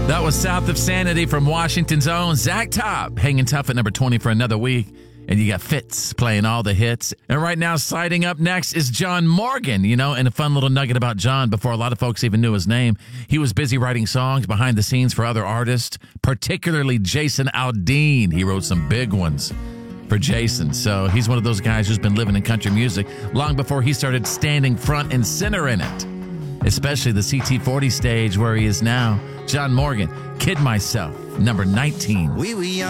That was South of Sanity from Washington's own Zach Top, hanging tough at number 20 for another week. And you got Fitz playing all the hits. And right now, sliding up next is John Morgan, and a fun little nugget about John before a lot of folks even knew his name. He was busy writing songs behind the scenes for other artists, particularly Jason Aldean. He wrote some big ones for Jason. So he's one of those guys who's been living in country music long before he started standing front and center in it, especially the CT40 stage where he is now. John Morgan, Kid Myself, number 19.